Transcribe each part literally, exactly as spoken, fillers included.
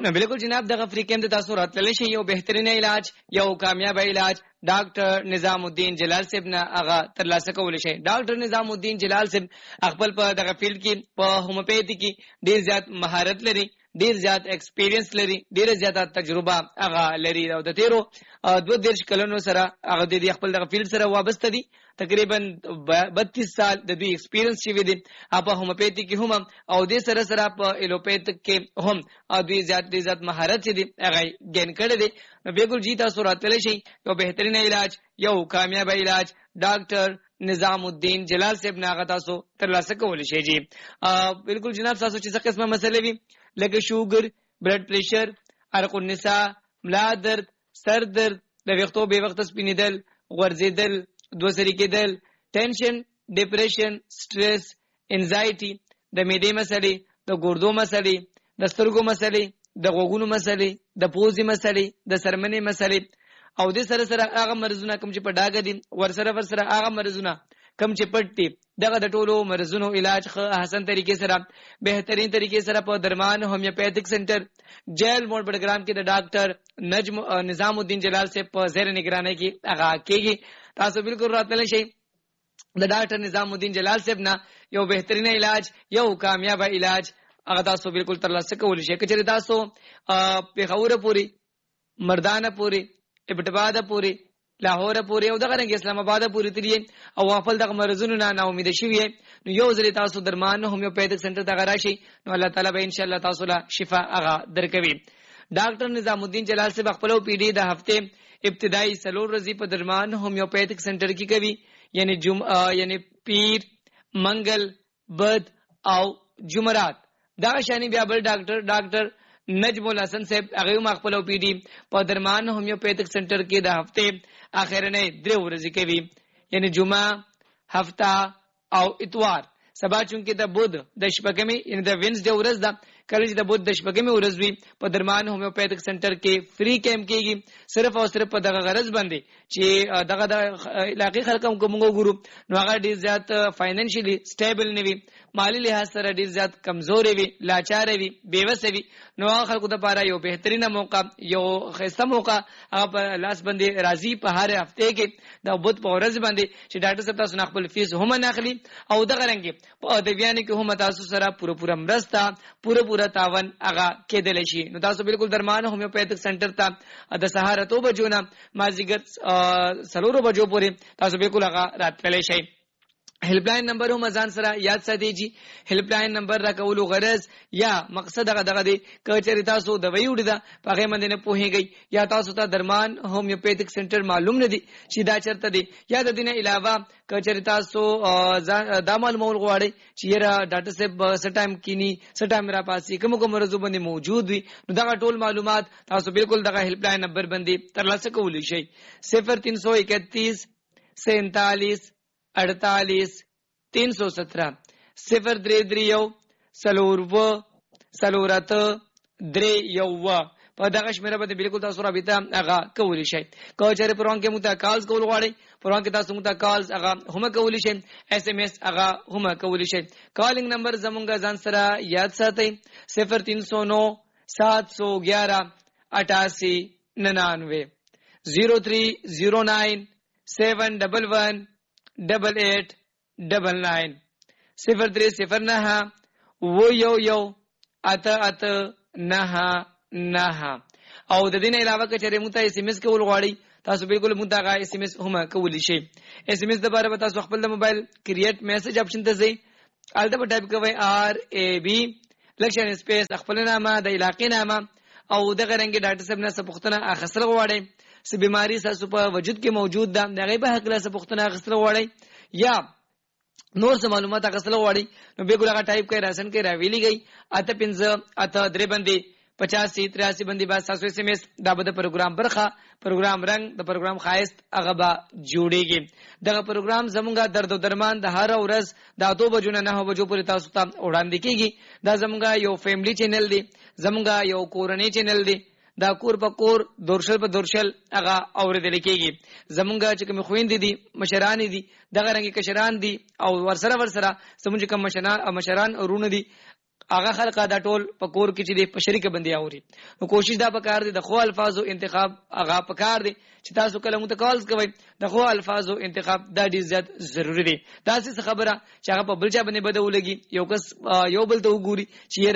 نو بالکل جناب دغه فری کیمپ د تاسو راتللی شي یو بهترین علاج یو کامیاب علاج ډاکټر نظام الدین جلال صاحب نه هغه ترلاسه کولی شي. ډاکټر نظام الدین جلال صاحب خپل په دغه فیلډ کې په هومیوپیتھی کې ډیر زیات مهارت لري، ډیر زیات ایکسپیرینس لري، ډیر زیاته تجربه هغه لري او د تیرو دوه دیرش کلونو سره هغه د خپل دغه فیلډ سره وابسته دي. تقریبا بتیس سال د دوی ایکسپیرینس شوی دي په هومیوپیتھی کې هم او د سره سره په ایلوپیتھ کې هم او دوی زیات دي زیات مهارت دي هغه ګین کړی دي. نو بالکل جی تاسو راتلی شي یو بهترین علاج یو کامیاب علاج ډاکټر نظام الدین جلال صاحب نه هغه تاسو ترلاسه کولی شي. جی بالکل جناب تاسو چې څه قسمه مسلې وي لکه شوګر، بلډ پریشر، عرق النساء، ملا درد، سر درد، د وختو به وخت سپینیدل، غورځیدل، دوسری کېدل، ټینشن، ډیپریشن، سټرس، انزایټي، د معدې مسلې، د ګردو مسلې، د سترګو مسلې، د غوږونو مسلې، د پوزې مسلې، د سرمنې مسلې او د سره سره هغه مرزونه کوم چې په ډاګه دي ور سره ور سره هغه مرزونه کوم چې پټ دي دغه د ټولو مرزونو علاج حسن طریقې سره بهترین طریقې سره په درمان هومیوپیتھک سنټر جیل موډ بډګرام کې د ډاکټر نجم نظام الدین جلال سے په زیر نگرانی کې هغه کېږي. تاسو بالکل راتللی شئ د ډاکټر نظام الدین جلال صاحب نه یو بهترین علاج یو کامیاب علاج هغه تاسو بالکل ترلاسه کولی شئ. کچې تاسو پیښور پوری، مردانه پوری، ابټباد پوری، لاهور پوری او دغه رنګ اسلام آباد پوری تری او خپل دغه مرزونو نه نا امید شوی نو یو ځل تاسو درمان هومیوپیتھک سنټر ته راشئ نو الله تعالی به ان شاء الله تاسو له شفا هغه درکوي. ډاکټر نظام الدین جلال صاحب خپل پی ډی د هفته ابتدایي سلور ورځې په درمان هومیوپیتھک سنټر کې کوي، یعنی جمعه یعنی پیر، منګل، بد او جمعرات. دا شانی بیا بل ډاکټر ډاکټر نجم الحسن صاحب هغه هم خپل پی ډی په درمان هومیوپیتھک سنټر کې د هفته اخرنه درې ورځې کوي، یعنی جمعه، هفته او اتوار. سبا چونکه د بود د شپږمې یعنی د وینزډے ورځ ده، کله چې د بود د شپږمې ورځ وي په درمان هومیوپیتھک سنټر کې فری کیمپ کېږي صرف او صرف په دغه غرض باندې چې دغه د علاقې خلک هم کومو ګورو نو هغه ډیر زیات فاینانشلی سټیبل نه وي، مالی لحاظ سره ډیر زیات کمزوري وي، لاچار وي، بیوس وي، نو هغه خلکو لپاره یو بهترینه موقع یو خسته موقع هغه په لاس باندې راځي په هر هفته کې د بود په ورځ باندې چې ډاکټر صاحب تاسو خپل فیس هم نه اخلي او دغه رنګ په ادویانو کې هم تاسو سره پوره پوره مرسته پوره پوره تاون هغه کېدل شي. نو تاسو بالکل درمان هومیوپیتھک سنټر ته د سهار اتو بجو نه مازیګر سلورو بجو پورې تاسو بالکل هغه راتللی شئ. هیلپ لاین نمبر هم ځان سره یاد ساتئ. جی هیلپ لاین نمبر را کولو غرض یا مقصد هغه دغه دی کچری تاسو د وی وډی دا پغه باندې نه پوهیږئ یا تاسو ته درمان هومیوپیتھک سنټر معلوم نه دی چې دا چرته دی یا د دینه علاوه کچری تاسو د معلومول غواړئ چې یره ډاکټر صاحب څه ټایم کینی څه ټایم را پاسي کوم کوم مرزو باندې موجود وي نو دا ټول معلومات تاسو بالکل دغه هیلپ لاین نمبر باندې ترلاسه کولی شئ. صفر تین سو اکتیس سینتالیس अड़तालीस तीन सौ सत्रह सिफर द्रे द्रियो सलोर व सलोरत द्रे यौ व په دغه شمیره باندې بالکل تاسو رابطه هغه کولی شئ. که چېرې پروان کې مو ته کالز کول غواړئ پروان کې تاسو مو ته کالز هغه هم کولی شئ، ایس ایم ایس هغه هم کولی شئ. کالینګ نمبر زمونږ ځان سره یاد ساتئ صفر تین سو نو سات سو گیارہ اٹھاسی ننانوے زیرو تھری زیرو نائن سیون ڈبل ون ڈبل ایٹ ڈبل نائن صفر تری صفر نہا وہ یو یو ات ات نہا نہا. او د دې نه علاوه کچره مو ته اس ام اس کول غواړئ تاسو بالکل مو ته اس ام اس هم کولی شئ. اس ام اس د لپاره تاسو خپل د موبایل کریټ میسج آپشن ته ځئ، الته په ټایپ کوئ آر ای بی لکشن سپیس خپل نامه د علاقې نامه او دغه رنګ ډاټا سب نه سپختنه اخسر غواړئ سی بیماری تاسو په وجود کې موجود ده دغه به حق له سپختنه اخسر غواړئ یا نور څه معلومات اخسر غواړئ نو به ګورغه ټایپ کوئ راشن کې راویلی گئی اته پنځه اته درې باندې پچاسی تریاسی باندې با تاسو اس ام اس دا به د پروګرام برخه پروګرام رنگ د پروګرام خاص هغه با جوړیږي. دغه پروګرام زمونږه درد او درمان د هر ورځ د اته بجو نه نه بجو پورې تاسو ته وړاندې کیږي. دا زمونږه یو فیملی چینل دی، زمونږه یو کورنۍ چینل دی، دا کور په کور دورشل په دورشل هغه اوریدل کیږي. زمونږه چې کوم خويندې دي مشران دي دغه رنګ کشران دي او ورسره ورسره زمونږ کوم مشران مشران ورونه دي هغه خلک دا ټول په کور کې چې د شریک بندي اوري نو کوشش دا پکار دي د خو الفاظو انتخاب هغه پکار دي چې تاسو کله مو ته کالز کوئ د خو الفاظو انتخاب دا ډیر زیات ضروری دی. دا څه خبره چې هغه په بل چا باندې بده ولګي یو کس یو بل ته وګوري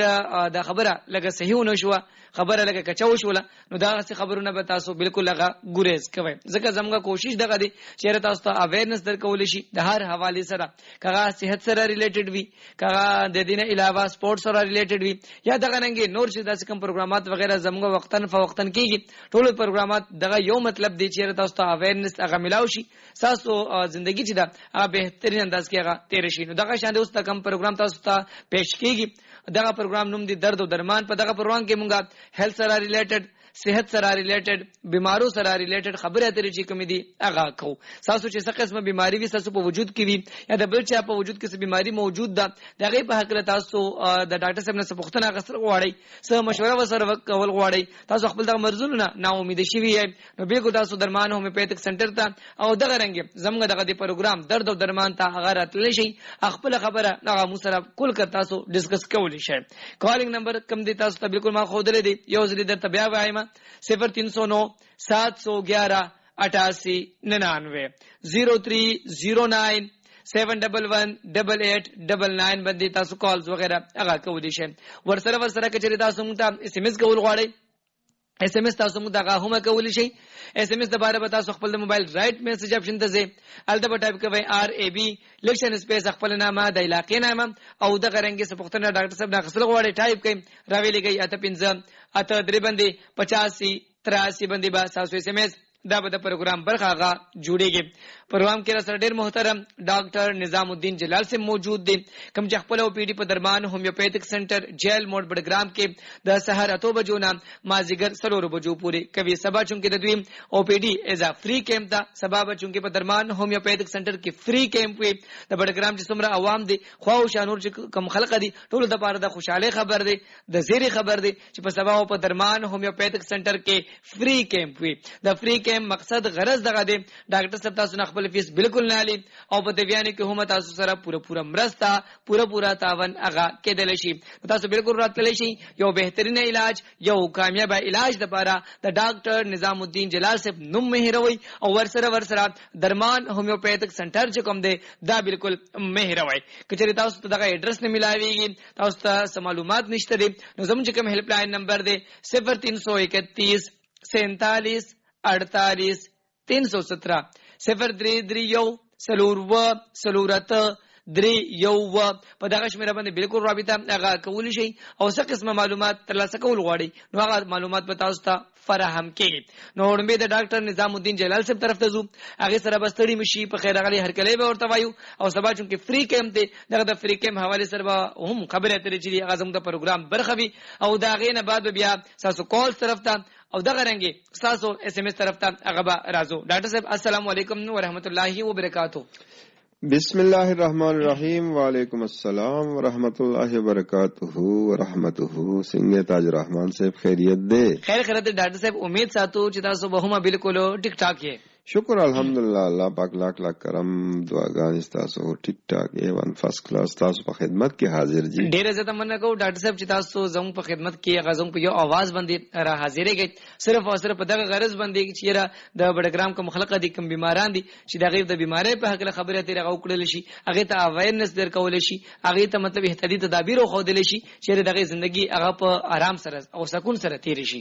چې دا خبره لکه صحیح ونه شو خبره لکه کچاو شوله نو دا څه خبرونه به تاسو بالکل هغه ګریز کوئ. ځکه زموږ کوشش دغه دی چې تاسو ته اویرنس درکول شي د هر حواله سره کغه صحت سره ریلیټډ وي کغه د دینه علاوه سپورت سره ریلیټډ وي یا دغه رنګ نور چې داسې کوم پروګرامات وغیرہ زموږ وختن فوختن کیږي ټول پروګرامات دغه یو مطلب دی چې تاسو ته اویرنس هغه ملاوي شي تاسو ژوندۍ چې دا هغه بهترین انداز کې هغه تیر شي. نو دغه شان اوس کوم پروګرام تاسو ته پېښ کیږي دغه پروګرام نوم دی درد او درمان. په دغه پروګرام کې مونږه هیلث سره ریلیټډ صحت سره ریلیټډ بیمارو سره ریلیټډ خبره اترې چې کوم دي هغه کو تاسو چې څه قسمه بیماری وي تاسو په وجود کې وي یا د بل چا په وجود کې څه بیماری موجود ده دغه په حق له تاسو د ډاکټر صاحب نه څه پوښتنه غسر غواړئ څه مشوره وسره کول غواړئ تاسو خپل د مرزونو نه نا امید شي وي نو به کو تاسو درمان هومیوپیتک سنټر ته او دغه رنګ زموږ دغه د پروګرام درد او درمان ته هغه راتل شي خپل خبره هغه مو سره کول کړ تاسو ډیسکس کولی شئ. کالینګ نمبر کم دی تاسو ته بالکل ما خو درې دی یو ځل درته بیا وایم صفر تین سو نو سات سو گیارہ اٹھاسی ننانوے زیرو تھری زیرو نائن سیون ڈبل ون ڈبل ایٹ ڈبل نائن باندې تاسو کالز وغیرہ هغه کولی شئ. ورسره ورسره کچې تاسو موږ ته اس ام اس کول غواړئ اس ام اس تاسو موږ ته هغه هم کولی شئ. اس ام اس د باره به تاسو خپل د موبایل رائټ میسج اپشن ته ځئ الته به ټایپ کوئ آر ای بی لکشن سپیس خپل نامه د علاقې نامه او د غرنګ څخه پښتنه ډاکټر صاحب نه خپل غواړي ټایپ کړئ راوي لګي اته پنځه اته درې باندې پچاسی تراسی باندې با تاسو اس ام اس دا به د پروګرام برخه غا جوړیږي. پروګرام کې سره ډېر محترم ډاکټر نظام الدین جلال سے موجود دي کوم چې خپل او پی ډی په درمان هومیوپیتک سنټر جیل موډ بډګرام کې د سحر اتو بجو نام مازیګر سلور بجو پوری کوي سبا چونکې د دوی او پی ډی از ا فری کیمپ دا سبا چونکې په درمان هومیوپیتک سنټر کې فری کیمپ وي د بډګرام چې څومره عوام دي خو او شانور چې کم خلق دي ټول د پاره د خوشاله خبر دي د زیری خبر دي چې په سبا په درمان هومیوپیتک سنټر کې فری کیمپ وي. د فری مقصد غرض دغه دی ډاکټر صاحب تاسو نه خپل فیس بالکل نه لې او په دیویانه کې هم تاسو سره پوره پوره مرستا پوره پوره تعاون هغه کېدل شي. تاسو بالکل راتلی شي یو بهترین علاج یو کامیاب علاج د لپاره د ډاکټر نظام الدین جلال صاحب نوم مهروي او ورسره ورسره درمان هومیوپیتک سنټر چې کوم دی دا بالکل مهروي. کچې تاسو ته دغه ایڈریس نه ملاويږي تاسو ته معلومات نشته دي نو زموږ کوم هیلپ لاین نمبر دی صفر تین سو اکتیس سینتالیس अड़तालीस तीन सौ सत्रह सिफर द्री द्री यौ सलूर व सलूरत द्री यौ व په دغه شمیره باندې بالکل رابطه هغه کولی شي او څه قسمه معلومات ترلاسه کول غواړي نو هغه معلومات به تاسو ته فراهم کړي. نو وړاندې د ډاکټر نظام الدین جلال صاحب طرف ته زو هغه سره بستړي مشي په خیر غلي هر کله به ورته وایو او سبا چونکه فری کیمپ دی دغه د فری کیمپ حواله سره هم خبره اترې چې هغه زموږ د پروګرام برخوي او دا غینه بعد بیا تاسو کال طرف ته او دغه رنګي تاسو اس ام اس طرف ته هغه راځو. ډاکټر صاحب السلام علیکم ورحمت الله وبرکاتہ. بسم الله الرحمن الرحیم. وعلیکم السلام ورحمت الله وبرکاتہ ورحمته. څنګه تاج رحمان صاحب خیریت ده؟ خیر خیریت ډاکټر صاحب امید ساتو چې تاسو به هم بالکل ټیک ټاک یې. شکر الحمدلله الله پاک لاک لاک کرم دعاګانې تاسو ټیک ټاک ای وان فرست کلاس تاسو په خدمت کې حاضر دي. ډیره زه تمنا کوم ډاکټر صاحب چې تاسو زموږ په خدمت کې غزم په یو आवाज باندې را حاضرېږئ صرف او صرف په دغه غرض باندې چې را د بډګرام کوم خلق دي کوم بیماران دي چې د غیر د بیماری په حق له خبره تیرغه وکړل شي هغه ته اویرنس درکول شي هغه ته مطلب احتیاطي تدابیر خو دل شي چې دغه ژوندۍ هغه په آرام سره او سکون سره تیر شي.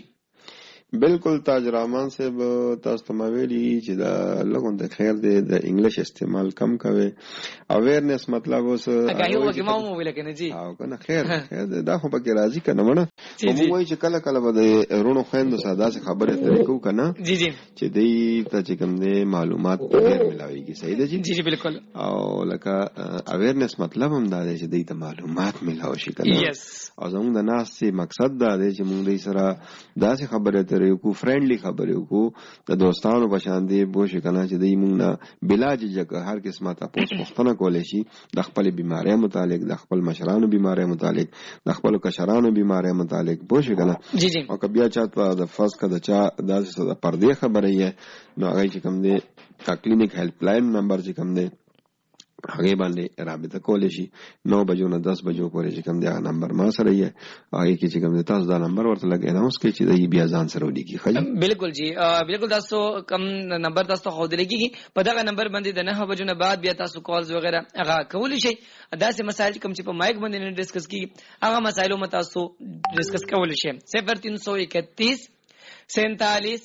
بالکل تاج رحمان صاحب تاسو ته ویلي چې دا لګون د خیر دی د انګلیش استعمال کم کوي اویرنس مطلب اوس هغه یو کې ما مو ویل کنه جی او کنه خیر خیر دا خو پکې راځي کنه مړه مو وایي چې کله کله به رونو خويندو ساده څه خبره طریقو کنه جی جی چې دی ته چې کوم دی معلومات په ډیر ملاويږي صحیح ده جی جی بالکل او لکه اویرنس مطلب هم دا دی چې دی ته معلومات ملاوي شي کنه یس او زموږ د ناس چې مقصد دا دی چې موږ دې سره داسې خبره طریقو کو فرندلی خبرې کو د دوستانو په شان دی بو شي کنه چې دی موږ نه بلاج جګه هر قسمه تاسو پوښتنه کولای شي د خپل بیماری متعلق د خپل مشرانو بیماری متعلق د خپل کشرانو بیماری متعلق بو شي کنه جی جی او کبیا چاته د فرض کده چا داسې د پردې خبرې نو هغه چې کوم دی کلینیک هیلپ لاین نمبر چې کوم دی هغه باندې رابطه کولای شي. نو بجو نه دس بجو پورې چې کوم دی هغه نمبر ما سره یې هغه کې چې کوم دی تاسو دا نمبر ورته لګ اناونس کړئ چې دی بیا ځان سره ولیکي. خی بالکل جی بالکل تاسو کم نمبر تاسو خو دلګي په دغه نمبر باندې د نه بجو نه بعد بیا تاسو کالز وغیرہ هغه کولی شي. داسې مسایل کوم چې په مایک باندې نه ډیسکس کیږي هغه مسایلو مت تاسو ډیسکس کولی شي. صفر تین سو اکتیس سینتالیس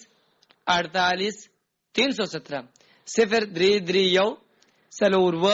اڑتالیس تین سو سترہ صفر درې درې یو سلور و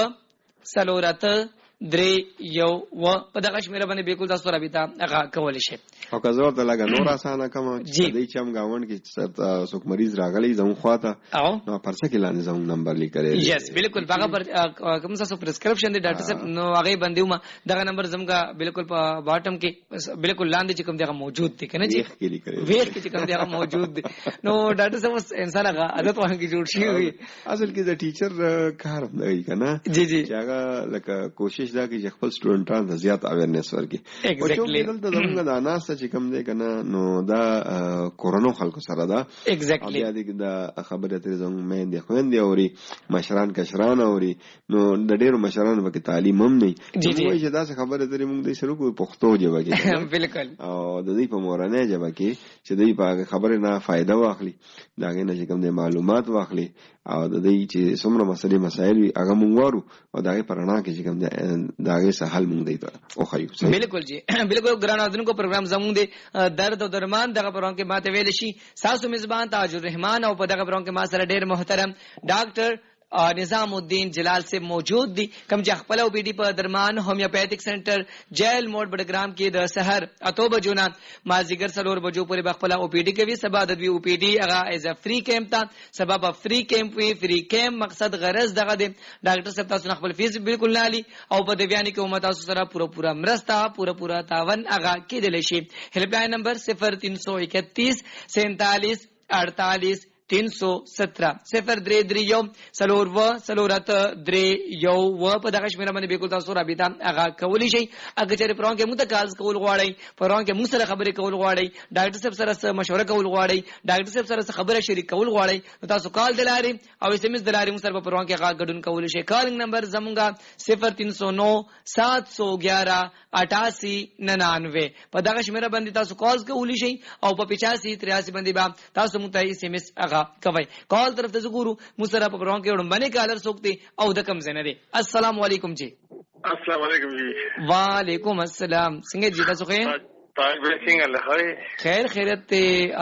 سلورت درې یو و په دغه شمیره باندې بالکل تاسو رابطه هغه کولی شي. او که زور ته لګا نور اسانه کوم چې دای چم گاوند کې څوک مریض راغلی زمو خواته نو پرڅه کې لاندې زمو نمبر لیکل. یس بالکل هغه پر کوم څه پرسکرپشن دی ډاکټر صاحب نو هغه باندې ما دغه نمبر زمګه بالکل په باټم کې بالکل لاندې چې کوم دغه موجود دی کنه جی ویخ کې چې کوم دغه موجود دی نو ډاکټر صاحب انسان هغه عادت وانه کې جوړ شي وي. اصل کې د ټیچر کار دی کنه جی جی چې هغه لکه کوشش دا کوي چې خپل سټوډنټانو ته زیات اویرنس ورکړي. او چې دلته زموږ د اناس چې کوم دی کنه نو دا کورونو خلکو سره دا ایگزیکټلی بیا دې دا خبره ترې زموږ مین دی خويندې اوري مشران کشران اوري نو د ډېرو مشرانو په تعلیم هم نه جی جی وایي چې دا خبره ترې موږ د شروع کو پښتو ژبه کې بالکل او د دې په مورانه ژبه کې چې دې په خبره نه فائدہ واخلي دا غي نه چې کوم دی معلومات واخلي او د دې چې څومره مسلې مسائل وي هغه موږ وارو او دا غي پرانا کې چې کوم دی دا غي سهل موږ دی ته او خيو. بالکل جی بالکل ګران اذن کو پروګرام زموږ دی درد او درمان دغه پروګرام کې ماته ویل شي ساسو میزبان تاج الرحمن او په دغه پروګرام کې ما سره ډېر محترم ډاکټر نظام الدین جلال سے موجود دي کوم چې خپل او بي ډي په درمان هومیوپیتھک سنټر جیل موډ بډګرام کې د سحر اتو بجو نه مازیګر سلور بجو پورې بخپل او پي ډي کې وی سبا د وی او پي ډي هغه از ا فری کیمپ تا سبب فری کیمپ وی فری کیمپ مقصد غرض دغه دی ډاکټر صاحب تاسو خپل فیس بالکل نه علي او په دیوانی کې امت تاسو سره پورا پورا مرستا پورا پورا تعاون هغه کېدل شي. هیلپ لاین نمبر صفر تین سو اکتیس سینتالیس اڑتالیس تین سو سترہ صفر درې درې یو سلور و سلورت درې یو و په دغه شمیره باندې بالکل تاسو رابطه هغه کولی شي. اګه چې پرون کې متکاز کول غواړئ پرون کې موږ سره خبرې کول غواړئ ډاکټر صاحب سره مشوره کول غواړئ ډاکټر صاحب سره خبره شریک کول غواړئ تاسو کال دلاري او اس ام اس دلاري موږ سره په پرون کې هغه غډون کول شي. کالینګ نمبر زمونږه صفر تین سو نو سات سو گیارہ اٹھاسی ننانوے په دغه شمیره باندې تاسو کال کولی شي او په پچاسی تریاسی باندې با تاسو موږ ته اس ام اس هغه کوي. کال طرف ته زګورو مسره په پروګرام کې وړم باندې کالر سوکتي او د کم زنه دي. السلام علیکم جی. السلام علیکم جی. وعلیکم السلام. څنګه جی تاسو خیر؟ طيب څنګه له خیر خیر خیرت ته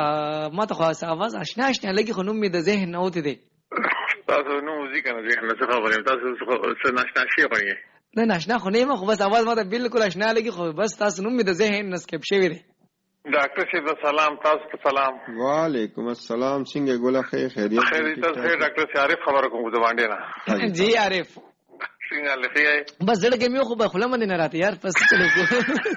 ما ته خاص आवाज آشنا آشنا لګي خو نوم می د ذهن نه وته دي. تاسو نو ذکر نه ذهن څه خبره تاسو څه ناشنا شي غواړئ؟ نه ناشنا خو نه خو بس आवाज ما ته بالکل آشنا لګي خو بس تاسو نوم می د ذهن نسکپ شوی دی. ډاکټر صاحب سلام تاسو ته سلام. وعلیکم السلام څنګه ګولا خیر خیریت خیریت تاسو ډاکټر صاحب عارف خبره کوم د باندې نه جی عارف څنګه لخي بس زړه مې خو به خله باندې نه راته یار پس چلو کو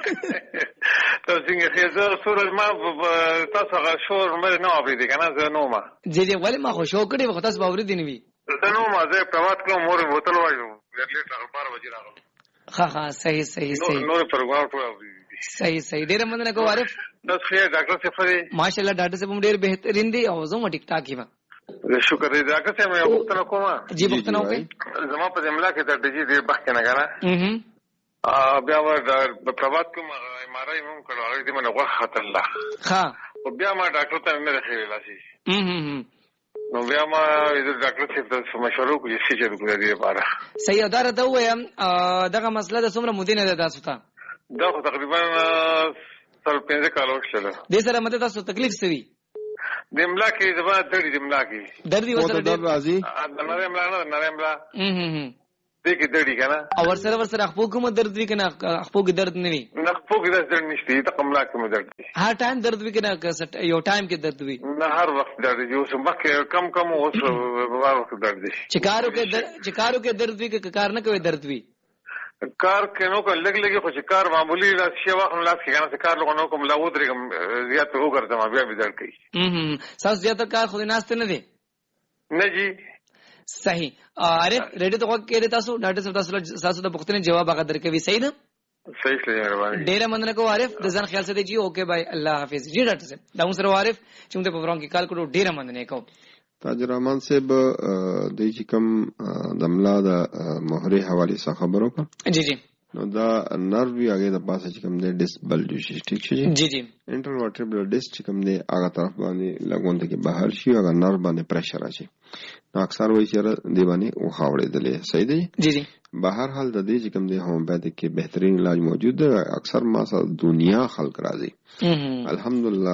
تاسو څنګه خیر سورج ما تاسو هغه شور مې نه اورېدې کنه زه نو ما جی جی ولی ما خو شو کړی وخت تاسو باور دي نوي زه نو ما زه پروات کوم مور بوتل وایو ورلیټ بارہ بجې راغلم. ها ها صحیح صحیح صحیح نو پروګرام ټول صحیح صحیح ډیر مننه کو عارف. تاسو خیر ډاکټر صاحب ماشاءالله ډاکټر صاحب ډیر بهترین دی او زه ټیک ټاک یم. شکر دې ډاکټر صاحب مې وختونه کومه جی وختونه وکي زما په جمله کې د ډیجی دې بخښ نه غواړم. اه بیا ور د پروات کوم امارای مون کړو هغه دې منه وخت خطر الله ها او بیا ما ډاکټر ته مې راخېل لاسي هم نو بیا ما د ډاکټر صاحب ته مشوره کوي چې څه کوي دې لپاره. صحیح ادار ته وایم دغه مسله د څومره مودې نه ده تاسو ته؟ دا خو تقریبا تر پنځه کال وشله. دې سره مته تاسو تکلیف سوي د املا کې زما درې د املا کې درې وسره درد راځي د نری املا نه نری املا هم هم دې کې درې کنه او ورسره ورسره خپل کوم درد وی کنه خپل کې درد نه وي نه خپل کې درد نشته ته املا کې مې درد هر ټایم درد وی کنه یو ټایم کې درد وی نه هر وخت درد یو سم کې کم کم اوس وخت درد شي چکارو کې چکارو کې درد وی کې کار نه کوي درد وی کار کینو کو لګ لګي خو چې کار معمولی لا شی واخ نه لاس کې کنه کار لګونو کوم لا ودرېګم زیات وګرځم بیا به درد کوي. هم ساس زیات کار خو نه ناشته نه دي نه جی صحیح. عارف ریډیو ته وګ کېره تاسو ډاکټر صاحب تاسو تاسو د پښتنې جواب هغه درکوي صحیح ده صحیح شه مهرباني ډیر مننه کو عارف د ځان خیال سره جی اوکے بھائی الله حافظ جی ډاکټر صاحب دا موږ سره عارف چې موږ په پروګرام کې کال کړو ډیر مننه کو. تاج الرحمن صاحب د چې کوم د ملا د مهرې حواله څخه خبرو کا جی جی نو دا نرو وی هغه د پاسه چې کوم دی ډیسک بلډ شي ټیک شي جی جی انټر ورټبرل ډیسک چې کوم دی هغه طرف باندې لګون ته کې بهر شي هغه نرو باندې پریشر راشي نو اکثر وایي چې دی باندې او خاورېدلې صحیح دی جی جی بهر حال د دې چې کوم دی هومیوپیتیک کې بهترین علاج موجود دی اکثر ما سره دنیا خلق راځي الحمدلله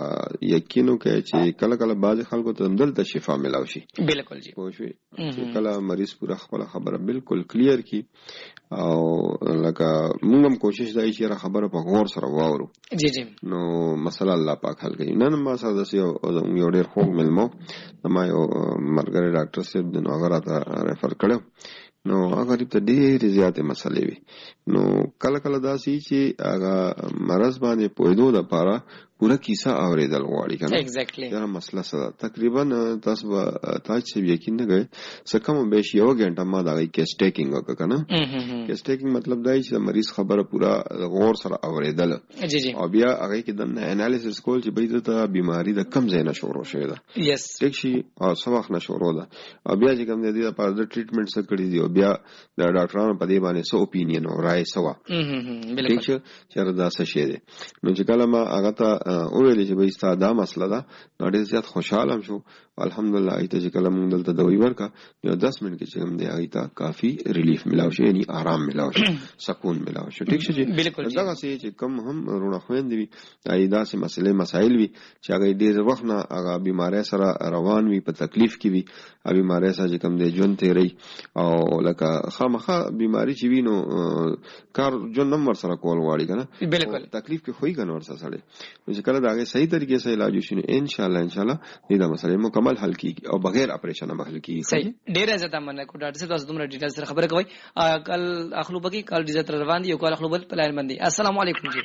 یقینو کې چې کله کله بعض خلکو ته دلته شفا ملاوي شي بالکل جی پوه شئ چې کله مریض پورا خپل خبره بالکل کلیر کی او لکه موږ هم کوشش دای چې خبره په غور سره واورو جی جی نو مسله الله پاک حل کوي نن ما سره د یو یو ډېر خوږ ملمو ما یو مرګره ډاکټر صاحب د نو هغه راته ریفر کړو نو هغه ته ډېرې زیاتې مسلې وي نو کله کله داسې چې هغه مرض باندې پوهېدو دپاره پوره کیسه اورېدل غواړي که نه ایگزیکټلی دا مسله څه ده تقریبا تاسو به تاسو چې یقین نه کوئ څه کم بیش یو ګنټه ما د هغې کیس ټیکینګ وکړه که نه کیس ټیکینګ مطلب دا چې د مریض خبره پوره غور سره اورېدله او بیا هغې کې دننه انالیسس کول چې بهی دلته بیماري د کم ځای نه شروع شوې ده ټیک شي او څه وخت نه شروع ده او بیا چې کوم د دې لپاره د ټریټمنټ څه کړي دي او بیا د ډاکټرانو په دې باندې څه اوپینین او رایې څه وه ټیک شو چېرې دا څه شی دی نو چې کله ما هغه ته وویلې چې بهی ستا دا مسله ده نو ډېر زیات خوشحاله هم شو الحمدلله هغې ته چې کله مونږ دلته دوی ورکړه یو دس منټ کې چې کوم دی هغې ته کافي ریلیف ملاو شو یعنې آرام ملاو شو سکون ملاو شو ټیک شو چې دغسې چې کوم هم وروڼه خویندې وي هغې داسې مسلې مسایل وي چې هغې ډېر وخت نه هغه بیمارۍ سره روان وي په تکلیف کې وي هغه بیمارۍ سره چې کوم دی ژوند تېروي او لکه خامخا بیماري چې وي نو کار ژوند هم ورسره کول غواړي که نه بالکل تکلیف کې خوی که نه ورسره سړی نو چې کله د هغې صحیح طریقې سره علاج وشي نو انشاءالله انشاءالله دې دا مسلې مکمل حل کیږي او بغیر اپریشن هم حل کیږي صحیح ډېر زیاته مننه کو ډاکټر صاحب تاسو دومره ډیټیل سره خبره کوي کل اخلو بکی کل ډیزه تر روان دي یو کال اخلو بل پلاین باندې السلام علیکم جی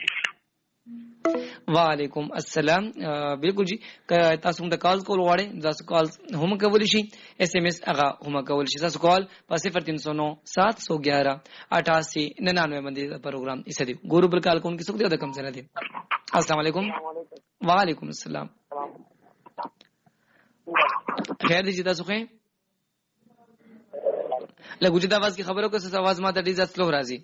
وعلیکم السلام بالکل جی تاسو موږ کال کول غواړئ تاسو کال هم کولی شي ایس ایم ایس هغه هم کولی شي تاسو کال په صفر تین سو نو سات سو گیارہ اٹھاسی ننانوے باندې پروګرام ایسه دی ګورو بل کال کوونکی څوک دی د کم څه نه دی السلام علیکم وعلیکم السلام خیر دی جدا سوخه لګو چې د आवाज کی خبرو کو څه आवाज ماته ډیر ځات لو راځي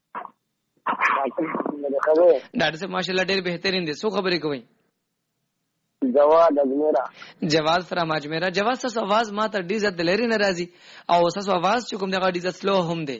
ډاکټر صاحب ماشاءالله ډیر بهترین دي سو خبرې کوي جواد اجمیرا جواد فرام اجمیرا جواد څه आवाज ماته ډیر ځات لري ناراضي او څه आवाज چې کوم دغه ډیر ځات لو هم دي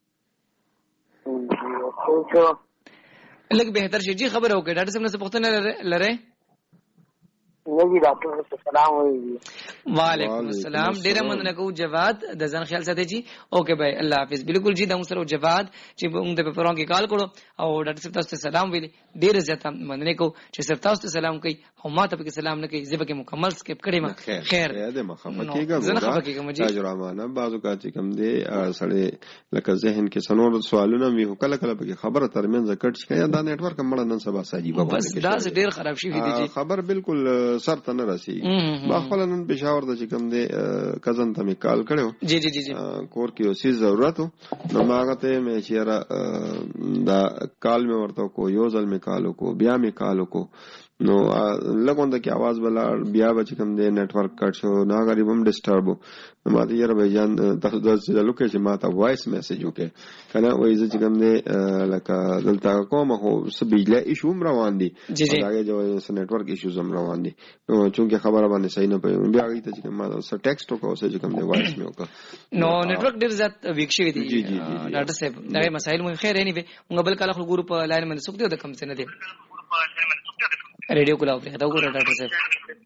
لګ بهتر شي جی خبر اوکې ډاکټر صاحب نه څه پوښتنه لره نبی ډاکټر السلام علیکم وعلیکم السلام ډیر مننه کو جواد د ځان خیال ساتي جی اوکې بھائی الله حافظ بالکل جی د سره جواد چې موږ د پرون کې کال کړو او ډاکټر صاحب تاسو ته سلام ویلي ډیر زیاته مننه کو چې صرف تاسو ته سلام کوي او ما ته به سلام نه کوي زه به مکمل سکیپ کړم خیر دې مخه کېږي زه خبر کېږم جی تجربه بعضو کا چې کوم دی سړی لکه ذهن کې سنور سوالونه وي کله کله به خبره ترمنځ کټ شي دا نت ورک مړ نن سبا ساجيبه بس دا ډیر خراب شي دي جی خبر بالکل سر ته نه راسي ما خپل نن پېښور د چې کوم دی کزن ته می کال کړو جی جی جی کور کې اوسې ضرورت نو ما هغه ته مې چیرې دا کال مې ورته کو یو ځل مې کالو کو بیا مې کالو کو نو لګون د کی आवाज بلا بیا بچ کوم دی نت ورک کټ شو نا غریب هم ډیسټرب نو ما دې یاره به جان تاسو د څه لوکې چې ما ته وایس میسج وکړه کنه وایي چې کوم دی لکه دلته کوم خو سبیله ایشو روان دي هغه جو نت ورک ایشو زم روان دي نو چې خبره باندې صحیح نه پېم بیا هغه ته چې ما سره ټیکسټ وکړو چې کوم دی وایس مې وکړه نو نت ورک ډیر زیات ویک شوی دی ډاکټر صاحب دا مسائل مو خیر نه وي موږ بل کله خو ګروپ لاین باندې سوک دی د کم څه نه دی ریڈیو کو لاؤ پہ خطا کرو ڈاکٹر صاحب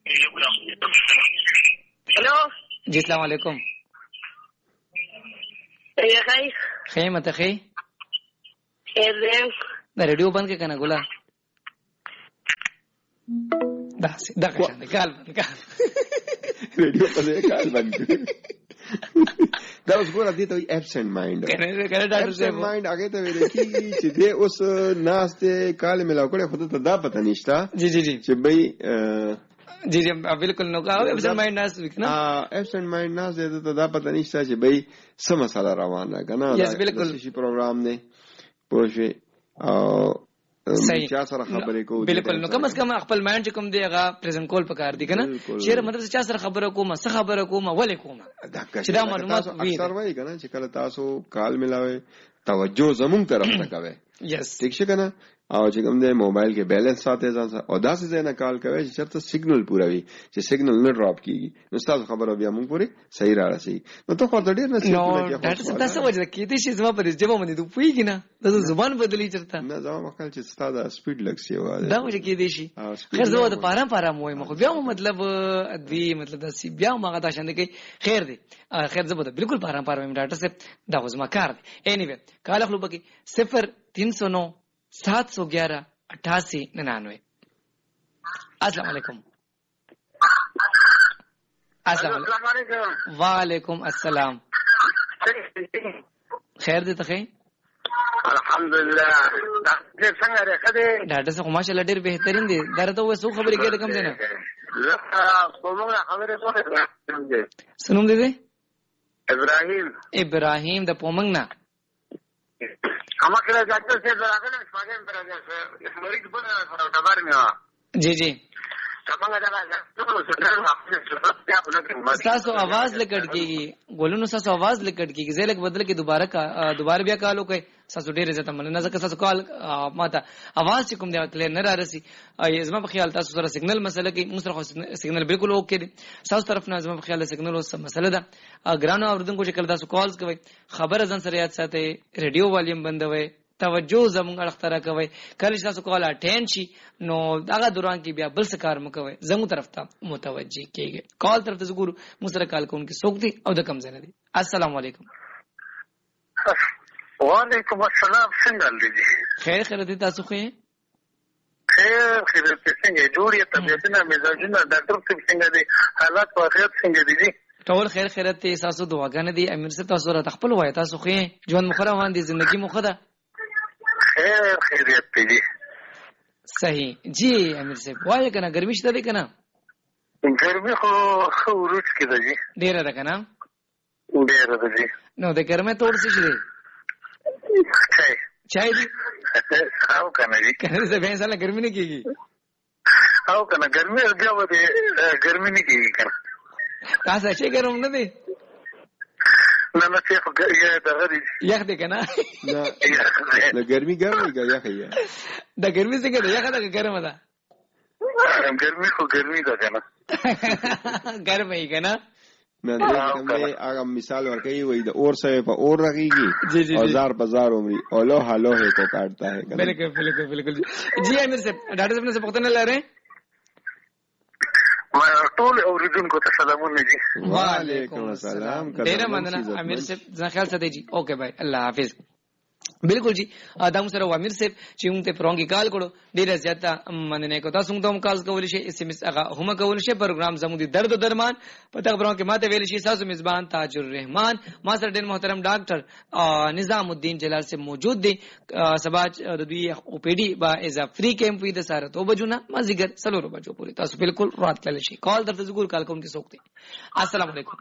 ہیلو جی السلام علیکم خیر مت خیر دا ریڈیو بند کے کنا گولا دا دا کشان کال بند کا ریڈیو پر کال بند دا اوس ګور دي ته ابسنت مایند کنه کنه ډاکټر صاحب مایند هغه ته ویل کی چې دې اوس ناشته کال ملاو کړي خود ته دا پته نشته جی جی جی چې بھئی جی جی بالکل نو کا ابسنت مایند ناس وکنه ابسنت مایند ناس دې ته دا پته نشته چې بھئی څه مسله روانه کنه یس بالکل شي پروګرام نه پوه شي او صحیح چا سره خبرې کوو بالکل نو کم از کم خپل مایند چې کوم دی هغه پریزنټ کول پکار دي کنه شیر مطلب چا سره خبره کوم څه خبره کوم ولې کوم چې دا معلومات وي اکثر وایي کنه چې کله تاسو کال ملاوي توجه زموږ طرف ته کوي یس ٹھیک شه کنه او چې کوم دی موبایل کې بیلنس ساتي ځان سره او داسې ځای نه کال کوي چې چرته سیګنل پورا وي چې سیګنل نه ډراپ کیږي نو تاسو خبره بیا موږ پوری صحیح را رسي نو ته خو ډېر نه نو دا څه تاسو وجه کې دي چې زما پر جواب باندې دوی پويږي نه د زبان بدلی چرته نه زما مخکل چې ستاسو سپیډ لګ سی وای دا وجه کې دي شي خیر زه د پارام پارام وای مخ بیا مطلب دوی مطلب د سی بیا ما غدا شاند کې خیر دی خیر زه به بالکل پارام پارام ډاټا سے دا زما کار دی اینی وی کال خپل بکی صفر تین سو نو سات سو گیارہ اٹھاسی ننانوے. السلام علیکم. السلام علیکم. وعلیکم السلام. خیر دې ته خې؟ الحمدلله. دا څنګه راخدي؟ ډاډه څه ماشاءالله ډېر بهترین دي. درته وې څو خبرې کېده کم دینه؟ زه کومه خبرې کوم؟ سنوم دې؟ ابراهیم. ابراهیم د پومنګ نه. اما کله ځکه چې راغله شپږم پر راځي مریض بنا خبر مې جی جی څنګه دا راځي تاسو आवाज لکټ کیږي ګولونو تاسو आवाज لکټ کیږي زه لک بدل کې دوباره کا دوباره بیا کالو کوي تاسو ډیر عزت مننه ځکه تاسو کال ماته आवाज چې کوم دی کلیر نه را رسي زما په خیال تاسو سره سیګنل مسله کې مصرخ سیګنل بالکل اوکې دي تاسو طرف نه زما په خیال سیګنل اوس مسله ده ګرانو اوردونکو چې کله تاسو کالز کوي خبره ځان سره یاد ساتئ ریډیو والیوم بندوي توجه زموږ اړختره کوي کله چې تاسو کال اټین شي نو هغه دوران کې بیا بل څه کار مکوي زموږ طرف ته متوجي کیږي کال طرف ته زګورو مصره کال کوونکی څوک دي او د کم ځای نه دي. السلام علیکم. وعلیکم السلام. څنګه دي؟ خیر خیر دي تاسو خو خیر خیر څنګه جوړه طبيعتنا مزاجنا ډاکټر څنګه دي حالات په خیر څنګه دي؟ ټول خیر خیرت ته تاسو دعاګانې دي امیر صاحب تاسو را تخپل وای تاسو خو ژوند مخره وان دي ژوندۍ مخه ده خیر خیریت دی. صحیح جی امیر صاحب وای کنه ګرمي شته دی کنه؟ ګرمي خو خو ورځ کې دی ډیره ده کنه؟ ډیره ده جی. نو د ګرمه تور څه شي دی؟ چای چای دی او کنه جی کنه زه به سره ګرمي نه کیږي او کنه ګرمي بیا و دی ګرمي نه کیږي کنه تاسو چې ګرم نه دی نه نه څه یې دغه دی یخ دی کنه نه نه ګرمي ګرمي یا خیا د ګرمي څنګه ده یخ ده ګرمه ده ګرمي خو ګرمي ده کنه ګرمه یې کنه نه نه هغه مثال ورکړي وای د اور سره په اور رغيږي او زار بازار عمري او لوه لوه کو کاټتا ہے بالکل بالکل بالکل جی امیر صاحب ډاکټر صاحب سے پوښتنه لاره ما ټول اوریدونکو ته سلامونه دي. وعلیکم السلام. ډیر مننه امیر صاحب ځان خیال ساتئ جی. اوکے بھائی الله حافظ. بالکل جی دا موږ سره امیر صاحب چې موږ ته پرونګي کال کړو ډیر زیاته مننه کو تاسو موږ ته کال کول شي اس ام اس هغه هم کول شي پروګرام زموږ د درد او درمان پته پرونګ کې ماته ویل شي تاسو میزبان تاج الرحمن ما سره ډیر محترم ډاکټر نظام الدین جلال سے موجود دي سبا د دوی او پی ډی با از فری کیمپ وي د ساره تو بجونه ما زیګر سلو بجو پوری تاسو بالکل رات کله شي کال درته زګور کال کوم کې سوکته. السلام علیکم.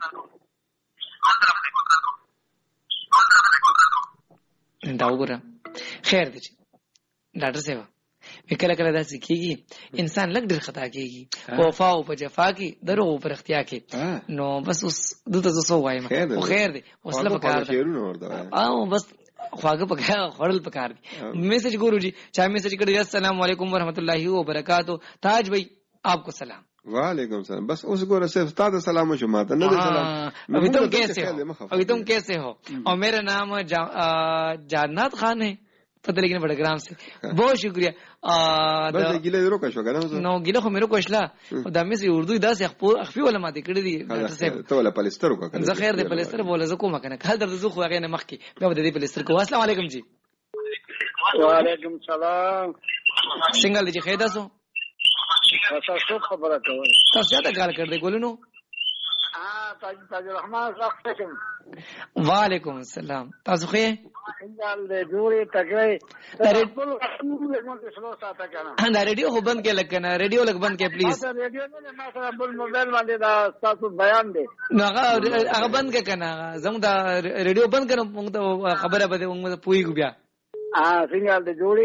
دا وګوره خیر دی ډاکټر صاحب وکړه کله دا سکیږي انسان لګ ډیر خطا کیږي په وفا او په جفا کې درو پر اختیا کې نو بس اوس دته زو وایم خو خیر دی حوصله وکړه او بس خواږه پکا خړل پکار دي. میسج ګورو جی چا میسج کړی السلام علیکم ورحمۃ اللہ وبرکاتہ تاج بھائی آپ کو سلام. وعلیکم السلام. بس اس کو صرف استاد سلام شماتا نہ سلام. ابھی تم کیسے ہو ابھی تم کیسے ہو اور میرا نام جانات خان ہے پتہ لیکن بڑگرام سے. بہت شکریہ. بس گیله درو کا شو کنه نو گیله خو مې رو کوشلا دا مې سي اردو داسې اخفي ولا ماته کړی دي ډاکټر صاحب ته ولا پلستر کو کنه زه خیر دې پلستر بوله زه کومه کنه کله درته زه خو هغه نه مخ کې بیا دې پلستر کو. السلام علیکم جی. وعلیکم السلام. څنګه دې خیر تاسو تاسو خبره کوئ تاسو ته کال کړی ګولونو ها تاج تاج الرحمن راخصم. وعلیکم السلام. تاسو خو څنګه دې جوړې تګړې ټول له موږ سره ساته کنه دا ریډیو خو بند کې لکنه ریډیو لګ بند کې پلیز. دا ریډیو نه ما سره بل موبایل باندې دا تاسو بیان دی نو هغه هغه بند کې کنه زموږ دا ریډیو بند کړو موږ ته خبره به موږ پوي ګو بیا. ها څنګه دې جوړې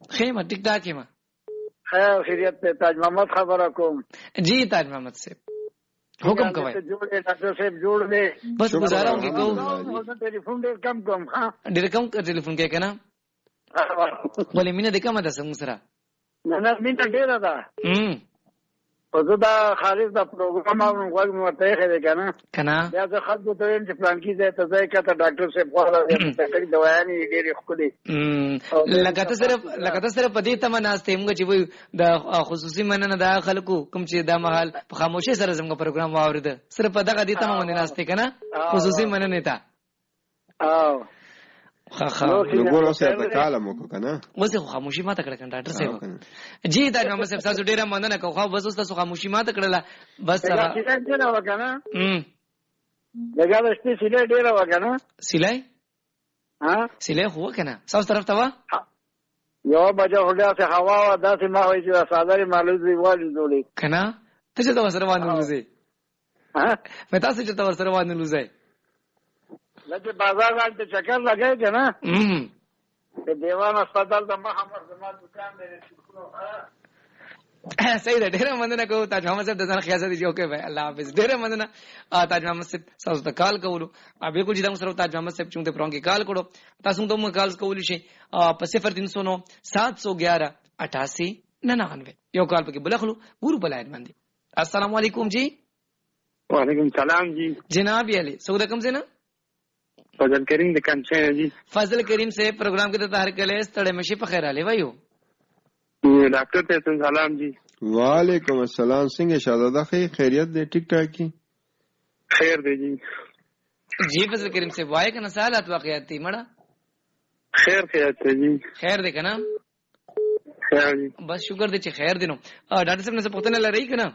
خیمه ټیک ټاک ما خیر خیریت ته تاج محمد خبره کوم. جی تاج محمد صاحب حکم کوي. جوړ ډاکټر صاحب جوړ دی. بس گزارا ہوں کہ کو ټلیفون ډیر کم کوم. ها ډیر کم ټلیفون کې کنه ولې مینه د کومه ده څنګه سره نه نه مینه ډیره ده. هم په دا خالص دا پروګرام او غوږ مرته خېده کنه کنه بیا زه خلکو ته وایم چې پلان کې ځای ته ځای کته ډاکټر صاحب خواله دې دوايانې ډېرې خولي لکه ته صرف لکه ته صرف پدې ته مناسته موږ چې وي د خصوصي مننه د خلکو کوم چې د محل په خاموشي سره زموږ پروګرام واورید صرف دغه دې ته مناسته کنه خصوصي مننه ته او خا خا نو ګور اوسه په کالم وکړه کنه وسه خاموشي ماته کړه کنه ډاکټر صاحب. جی دا نو مې تاسو ډیره مننه کوم خو بس تاسو خاموشي ماته کړله بس هغه سیلای ډیره وکنه هم دغه واستې سیلای ډیره وکنه سیلای ها سیلای خو کنه ساوث طرف ته وا یو بجو هډا څخه هوا وا داسې ما وایي چې ساده مالوزي والي جوړي کنه ته چې تاسو سره وانه لوزي ها مې تاسو چې تاسو سره وانه لوزي لکه بازار باندې چکر لګای کنه هم د دیوان هسپتال د محمد زمان دکان دی. صحیح ده ډیره مننه کوم تاج محمد صاحب د ځان خیال ساتي. اوکې بھائی الله حافظ. ډیره مننه تاج محمد صاحب تاسو ته کال کولو بالکل چې تاسو سره تاج محمد صاحب چونته پرون کې کال کړو تاسو ته مو کال کول شي په صفر تین سو نو سات سو گیارہ اٹھاسی ننانوے یو کال پکې بلخلو ګورو بلایت باندې. السلام علیکم جی. وعلیکم السلام جی. جناب علی سعود رقم سے نا فضل کریم د کنچه جی. فضل کریم سے پروگرام کے تحت کله ستړی مشي په خیر علي وایو ډاکټر ته سلام جی. وعلیکم السلام. څنګه شهزاده خې خیریت دې ټیک ټاک کی خیر دی جی. جی فضل کریم سے وای کنه سوالات واقعات تی مړه خیر خیریت جی. خیر دې کنه خیر جی. بس شکر دې چې خیر دینو ډاکټر صاحب نه څه پوښتنه لري کنه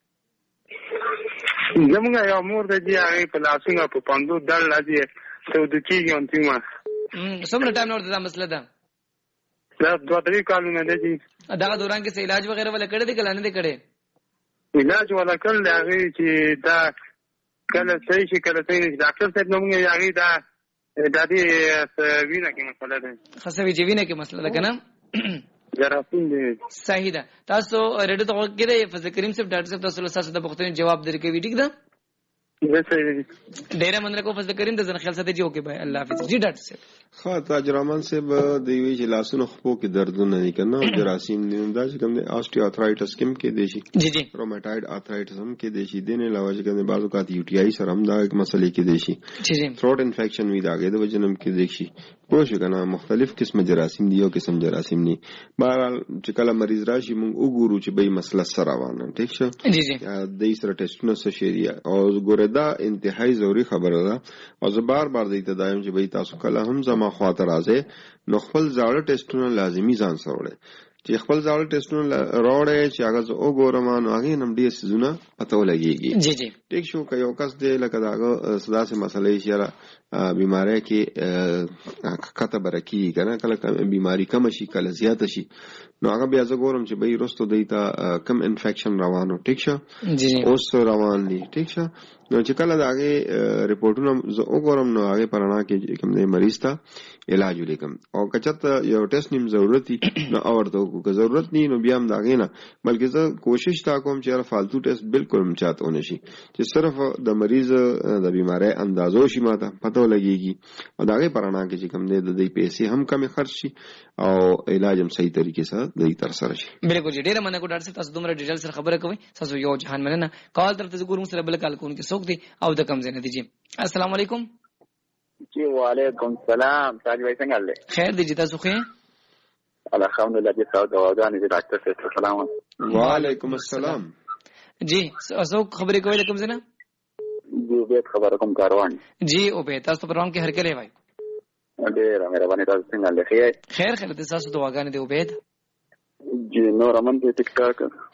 زمونږ یو مور د دې هغه په لاسونو په پاندو دل لږه څو د کیږي انتیما څومره ټایم نور دا مسله ده دا دوه درې کالونه ده جی. دا دوران کې څه علاج وغیرہ ولا کړی دی کله نه دی کړی علاج ولا کړل هغه چې دا کله صحیح شي کله صحیح نشي. ډاکټر صاحب نو موږ هغه دا د دې وینه کې مسله ده خاصه وی وینه کې مسله ده کنه جراثیم دي. صحیح ده. تاسو ریډیو ته وګورئ فضل کریم صاحب ډاکټر صاحب تاسو له تاسو د پوښتنې جواب درکوي ټیک ده. ډیره مننه کوم فضل کریم د ځن خیال ساتي جی. اوکې بھائی الله حافظ. جی ډاکټر صاحب ها تاج رحمان صاحب د وی چې لاسونو خپو کې دردونه نه کنه جراثیم دي دا چې کوم د آستیوارترایټس کم کې دي شي جی جی روماتویډ آرترایټس هم کې دي شي د نه علاوه چې کوم بعضو کا یو ټي آی سره هم دا یک مسلې کې دي شي جی جی تھروټ انفیکشن وی دا کې د وجنم کې دي شي پوه شو کنه مختلف قسم جراثیم دي یو قسم جراثیم نه بهرحال چې کله مریض راشي موږ وګورو چې به مسله سره روانه ټیک شو جی جی د سره ټیسټونه څه شي او ګوره دا انتهایی ضروری خبره ده او زه بار بار د ابتدایم چې به تاسو کله هم زما خاطر راځي نو خپل ځاړه ټیسټونه لازمی ځان سره وړي چې خپل ځاړه ټیسټونه راوړي چې هغه زه وګورم نو هغه نم ډیر سيزونه پته ولګيږي. جی جی ټیک شو که یو کس دی لکه داغه صدا سه مسلې شي بیماری کې کته برکی کنه کله بیماری کم شي کله زیات شي نو هغه بیا زه ګورم چې به رستو دیتا کم انفیکشن روانو ټیک شو جی اوس روان دي ټیک شو نو چې کله داغه ریپورتونه زه وګورم نو هغه پرانا کې کوم دی مریض ته علاج ولیکم او کچته یو ټیسټ نیم ضرورتي نو اورته کو ضرورت نه نو بیا هم داغه نه بلکې زه کوشش تا کوم چې فالتو ټیسټ بالکل هم چاته ونه شي چې صرف د مریض د بیماری اندازو شي ماته پته لګيږي او داغه پرانا کې چې کوم دی د دې پیسې هم کم خرچ شي او علاج هم صحیح طریقې سره د تر سره شي. بالکل ډیره مننه کو ډاکټر صاحب تاسو دومره ډیټیل سره خبره کوي تاسو یو جهان مننه کال تر تاسو ګورم سره بل کال کوونکی څوک دی او د کم زنه دي جی. السلام علیکم جی. وعلیکم السلام. تاج بھائی څنګه حال دی؟ خیر دی جی تاسو خیر الحمدلله جی. تاسو دواګانې دي ډاکټر صاحب سلام. وعلیکم السلام. جی تاسو خبرې کوي کوم زنه جی به خبره کوم کاروان جی او به تاسو پرون کې هر کله وای ډیر مهرباني تاسو څنګه لخي خیر خیر تاسو دواګانې دی او به جی نو رمن دې ټیک ټاک